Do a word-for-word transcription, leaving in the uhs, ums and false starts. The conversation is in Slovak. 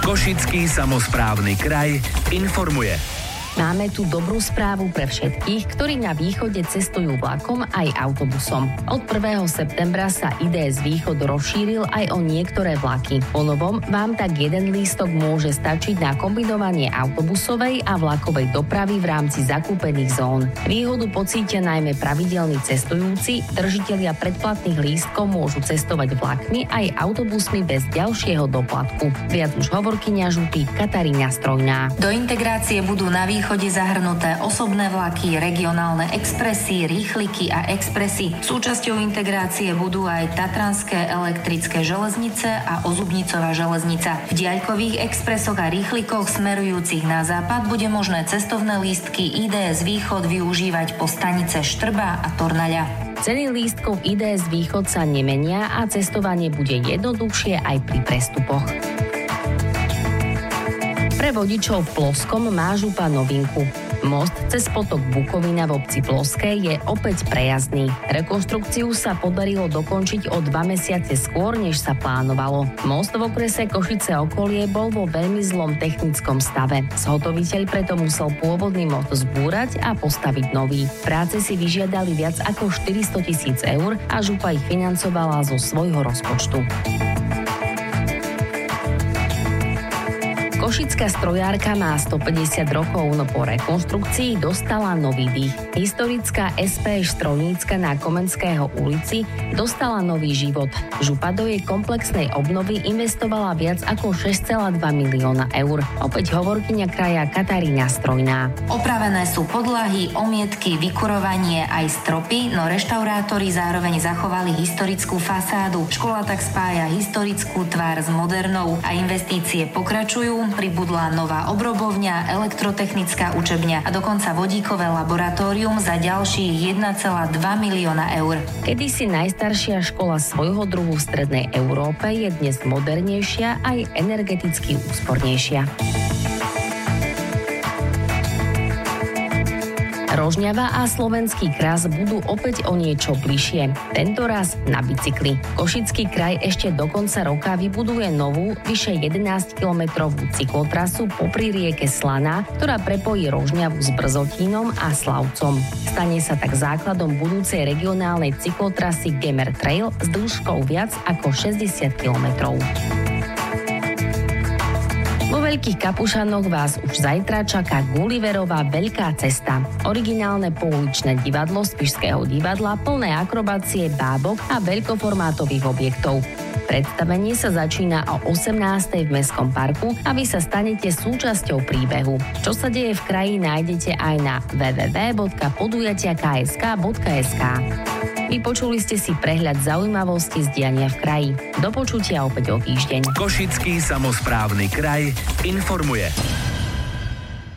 Košický samosprávny kraj informuje. Máme tu dobrú správu pre všetkých, ktorí na východe cestujú vlakom aj autobusom. Od prvého septembra sa í dé es Východ rozšíril aj o niektoré vlaky. Po novom vám tak jeden lístok môže stačiť na kombinovanie autobusovej a vlakovej dopravy v rámci zakúpených zón. Výhodu pocítia najmä pravidelní cestujúci, držitelia predplatných lístkov môžu cestovať vlakmi aj autobusmi bez ďalšieho doplatku. Viac už hovorkyňa župy Katarína Strojná. Do integrácie budú na východe zahrnuté osobné vlaky, regionálne expresy, rýchliky a expresy. Súčasťou integrácie budú aj tatranské elektrické železnice a Ozubnicová železnica. V diaľkových expresoch a rýchlikoch smerujúcich na západ bude možné cestovné lístky í dé es Východ využívať po stanice Štrba a Tornaľa. Ceny lístkov í dé es Východ sa nemenia a cestovanie bude jednoduchšie aj pri prestupoch. Pre vodičov v Ploskom má župa novinku. Most cez potok Bukovina v obci Ploské je opäť prejazdný. Rekonštrukciu sa podarilo dokončiť o dva mesiace skôr, než sa plánovalo. Most v okrese Košice okolie bol vo veľmi zlom technickom stave. Zhotoviteľ preto musel pôvodný most zbúrať a postaviť nový. Práce si vyžiadali viac ako štyristo tisíc eur a župa ich financovala zo svojho rozpočtu. Košická strojárka má stopäťdesiat rokov, no po rekonštrukcii dostala nový dých. Historická es pé strojnícka na Komenského ulici dostala nový život. Župa do jej komplexnej obnovy investovala viac ako šesť celá dva milióna eur. Opäť hovorkyňa kraja Katarína Strojná. Opravené sú podlahy, omietky, vykurovanie aj stropy, no reštaurátori zároveň zachovali historickú fasádu. Škola tak spája historickú tvár s modernou a investície pokračujú. Pribudla nová obrobovňa, elektrotechnická učebňa a dokonca vodíkové laboratórium za ďalších jeden celá dva milióna eur. Kedysi najstaršia škola svojho druhu v strednej Európe je dnes modernejšia aj energeticky úspornejšia. Rožňava a Slovenský kras budú opäť o niečo bližšie. Tento raz na bicykli. Košický kraj ešte do konca roka vybuduje novú, vyše jedenásťkilometrovú cyklotrasu popri rieke Slaná, ktorá prepojí Rožňavu s Brzotínom a Slavcom. Stane sa tak základom budúcej regionálnej cyklotrasy Gemer Trail s dĺžkou viac ako šesťdesiat kilometrov. Vo Veľkých Kapušanoch vás už zajtra čaká Gulliverová veľká cesta. Originálne pouličné divadlo Spišského divadla, plné akrobácie, bábok a veľkoformátových objektov. Predstavenie sa začína o osemnástej v Mestskom parku a vy sa stanete súčasťou príbehu. Čo sa deje v kraji, nájdete aj na w w w bodka podujatia bodka k s k bodka es ká. Vypočuli ste si prehľad zaujímavostí z diania v kraji. Do počutia opäť o týždeň. Košický samosprávny kraj informuje.